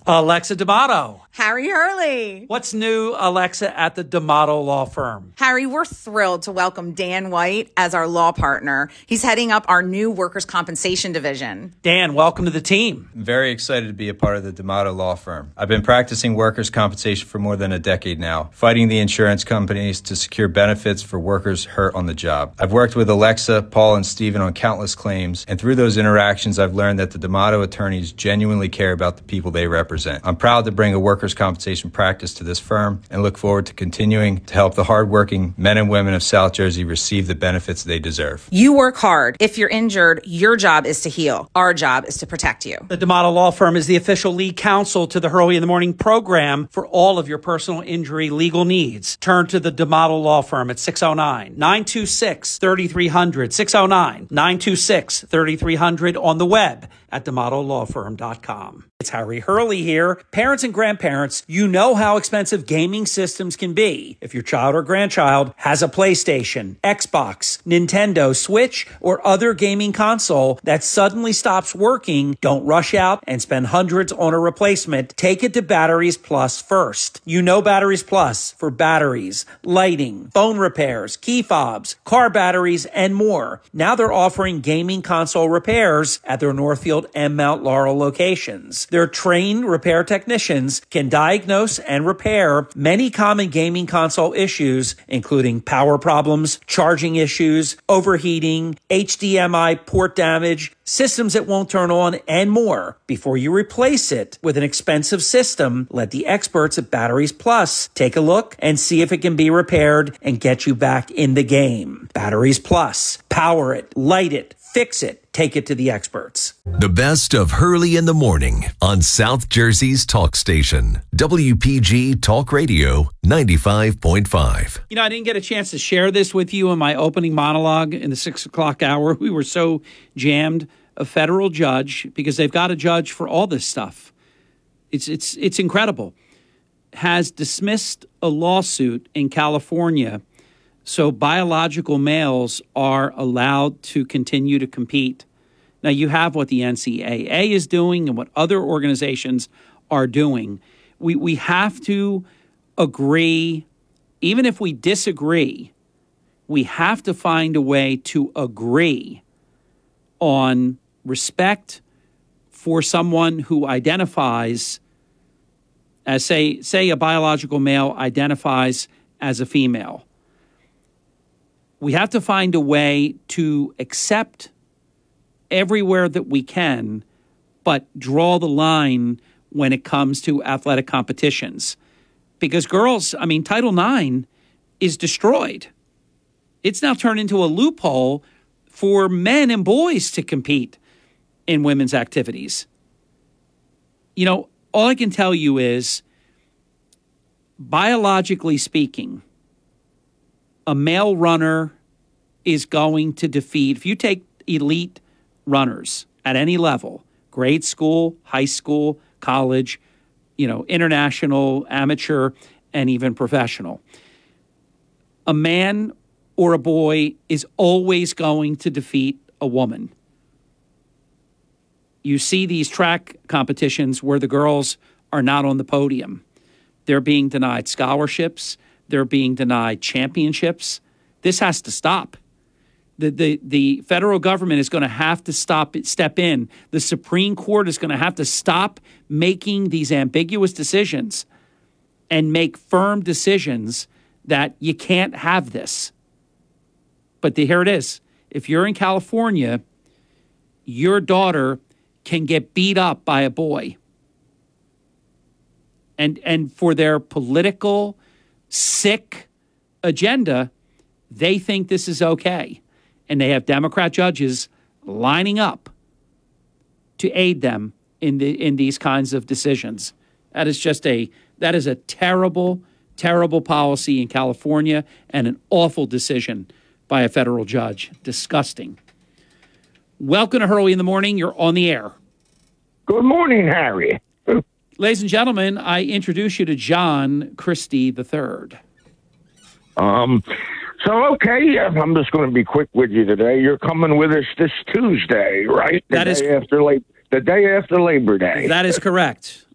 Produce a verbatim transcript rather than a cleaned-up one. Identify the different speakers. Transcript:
Speaker 1: Alexa D'Amato.
Speaker 2: Harry Hurley.
Speaker 1: What's new, Alexa, at the D'Amato Law Firm?
Speaker 2: Harry, we're thrilled to welcome Dan White as our law partner. He's heading up our new workers' compensation division.
Speaker 1: Dan, welcome to the team.
Speaker 3: I'm very excited to be a part of the D'Amato Law Firm. I've been practicing workers' compensation for more than a decade now, fighting the insurance companies to secure benefits for workers hurt on the job. I've worked with Alexa, Paul, and Stephen on countless claims, and through those interactions, I've learned that the D'Amato attorneys genuinely care about the people they represent. I'm proud to bring a workers' compensation practice to this firm and look forward to continuing to help the hardworking men and women of South Jersey receive the benefits they deserve.
Speaker 2: You work hard. If you're injured, your job is to heal. Our job is to protect you.
Speaker 1: The D'Amato Law Firm is the official lead counsel to the Hurley in the Morning program for all of your personal injury legal needs. Turn to the D'Amato Law Firm at six oh nine, nine two six, three three zero zero, six oh nine, nine two six, three three zero zero on the web at d'amato law firm dot com. It's Harry Hurley here. Parents and grandparents, you know how expensive gaming systems can be. If your child or grandchild has a PlayStation, Xbox, Nintendo, Switch, or other gaming console that suddenly stops working, don't rush out and spend hundreds on a replacement. Take it to Batteries Plus first. You know Batteries Plus for batteries, lighting, phone repairs, key fobs, car batteries, and more. Now they're offering gaming console repairs at their Northfield and Mount Laurel locations. Their trained repair technicians can diagnose and repair many common gaming console issues, including power problems, charging issues, overheating, H D M I port damage, systems that won't turn on, and more. Before you replace it with an expensive system, let the experts at Batteries Plus take a look and see if it can be repaired and get you back in the game. Batteries Plus. Power it, light it, fix it. Take it to the experts.
Speaker 4: The best of Hurley in the Morning on South Jersey's talk station, W P G Talk Radio ninety-five point five.
Speaker 1: You know, I didn't get a chance to share this with you in my opening monologue in the six o'clock hour. We were so jammed. A federal judge, because they've got a judge for all this stuff. It's it's it's incredible. Has dismissed a lawsuit in California so biological males are allowed to continue to compete. Now, you have what the N C double A is doing and what other organizations are doing. We we have to agree, even if we disagree, we have to find a way to agree on respect for someone who identifies as, say, say a biological male identifies as a female. We have to find a way to accept everywhere that we can, but draw the line when it comes to athletic competitions. Because girls, I mean, Title nine is destroyed. It's now turned into a loophole for men and boys to compete in women's activities. You know, all I can tell you is, biologically speaking, a male runner is going to defeat, if you take elite runners at any level, grade school, high school, college, you know, international, amateur, and even professional, a man or a boy is always going to defeat a woman. You see these track competitions where the girls are not on the podium. They're being denied scholarships. They're being denied championships. This has to stop. The, the, the federal government is going to have to stop, step in. The Supreme Court is going to have to stop making these ambiguous decisions and make firm decisions that you can't have this. But the, here it is. If you're in California, your daughter can get beat up by a boy. And, and for their political, sick agenda, they think this is okay. And they have Democrat judges lining up to aid them in the in these kinds of decisions. That is just a that is a terrible, terrible policy in California and an awful decision by a federal judge. Disgusting. Welcome to Hurley in the Morning. You're on the air.
Speaker 5: Good morning, Harry.
Speaker 1: Ladies and gentlemen, I introduce you to John Christie the third.
Speaker 5: Um, so, okay, I'm just going to be quick with you today. You're coming with us this Tuesday, right? The
Speaker 1: That is
Speaker 5: day after La- the day after Labor Day.
Speaker 1: That is correct.